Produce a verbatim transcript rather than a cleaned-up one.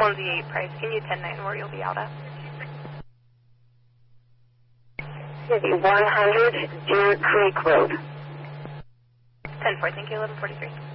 One Z eight price. Can you ten nine where you'll be out at? one hundred Deer Creek Road. ten four, thank you, eleven forty-three.